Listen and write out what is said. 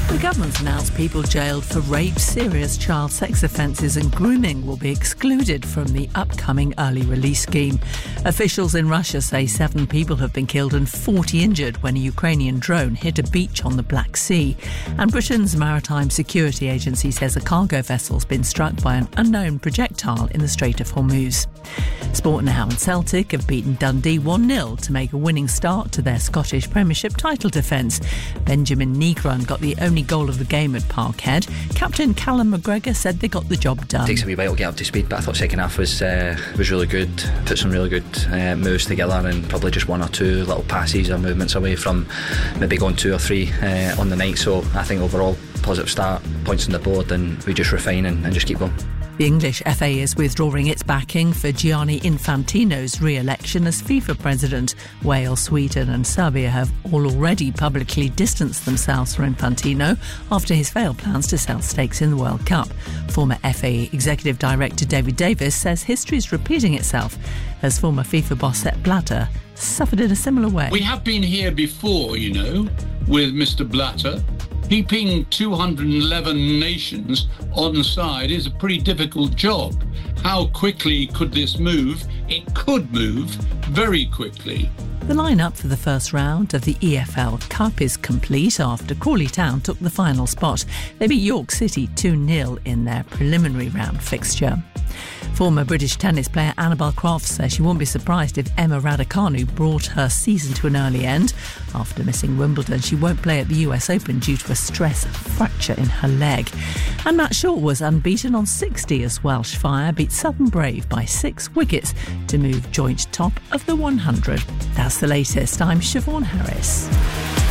The government's announced people jailed for rape, serious child sex offences and grooming will be excluded from the upcoming early release scheme. Officials in Russia say 7 people have been killed and 40 injured when a Ukrainian drone hit a beach on the Black Sea. And Britain's Maritime Security Agency says a cargo vessel's been struck by an unknown projectile in the Strait of Hormuz. Sport now, and Celtic have beaten Dundee 1-0 to make a winning start to their Scottish Premiership title defence. Benjamin Negron got the only goal of the game at Parkhead. Captain Callum McGregor said they got the job done. It takes a wee while to get up to speed, but I thought second half was really good. Put some really good moves together, and probably just 1 or 2 little passes or movements away from maybe going 2 or 3 on the night. So I think overall positive start, points on the board, and we just refine and just keep going. The English FA is withdrawing its backing for Gianni Infantino's re-election as FIFA president. Wales, Sweden and Serbia have all already publicly distanced themselves from Infantino after his failed plans to sell stakes in the World Cup. Former FA Executive Director David Davis says history is repeating itself as former FIFA boss Sepp Blatter suffered in a similar way. We have been here before, with Mr. Blatter. Keeping 211 nations on side is a pretty difficult job. How quickly could this move? It could move very quickly. The line-up for the first round of the EFL Cup is complete after Crawley Town took the final spot. They beat York City 2-0 in their preliminary round fixture. Former British tennis player Annabel Crofts says she won't be surprised if Emma Raducanu brought her season to an early end. After missing Wimbledon, she won't play at the US Open due to a stress fracture in her leg. And Matt Shaw was unbeaten on 60 as Welsh Fire beat Southern Brave by 6 wickets to move joint top of the 100. That's the latest. I'm Siobhan Harris.